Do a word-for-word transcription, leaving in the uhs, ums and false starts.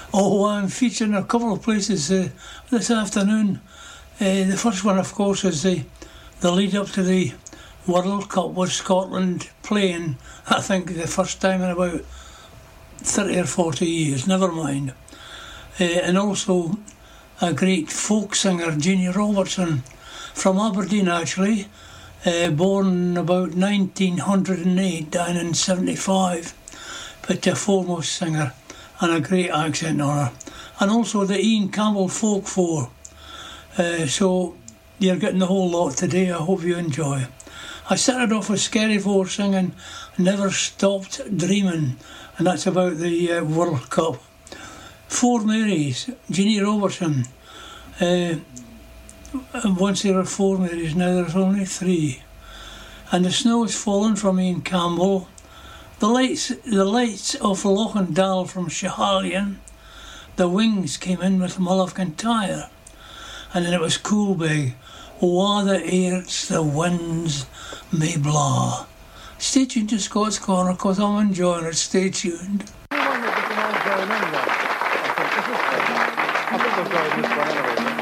Oh, I'm featuring a couple of places uh, this afternoon. Uh, the first one, of course, is the, the lead up to the World Cup with Scotland playing, I think, the first time in about thirty or forty years, never mind. Uh, and also a great folk singer, Jeannie Robertson, from Aberdeen actually, uh, born about nineteen oh eight, down in seventy-five, but a foremost singer and a great accent on her. And also the Ian Campbell Folk Four. Uh, so you're getting the whole lot today. I hope you enjoy. I started off with Skerryvore singing Never Stopped Dreaming, and that's about the uh, World Cup. Four Marys, Jeannie Robertson. Uh, once there were four Marys, now there's only three. And the Snow Is Falling from Ian Campbell. The lights, the lights of Loch-and-Dal from Schiehallion. The Wings came in with Mull of Kintyre. And then it was Coolbeg. Wha the airts the winds may blaw. Stay tuned to Scott's Corner, because I'm enjoying it. Stay tuned. I think we've got this one anyway.